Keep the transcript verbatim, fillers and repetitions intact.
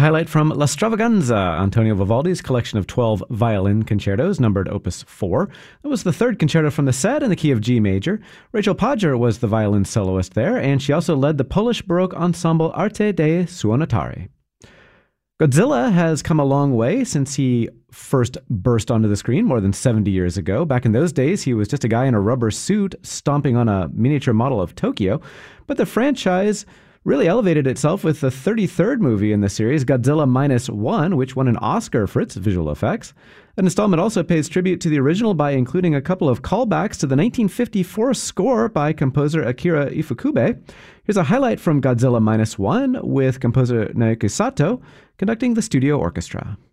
highlight from La Stravaganza, Antonio Vivaldi's collection of twelve violin concertos, numbered Opus four. That was the third concerto from the set in the key of G major. Rachel Podger was the violin soloist there, and she also led the Polish Baroque ensemble Arte dei Suonatori. Godzilla has come a long way since he first burst onto the screen more than seventy years ago. Back in those days, he was just a guy in a rubber suit stomping on a miniature model of Tokyo. But the franchise really elevated itself with the thirty-third movie in the series, Godzilla Minus One, which won an Oscar for its visual effects. An installment also pays tribute to the original by including a couple of callbacks to the nineteen fifty-four score by composer Akira Ifukube. Here's a highlight from Godzilla Minus One with composer Naoki Sato conducting the studio orchestra.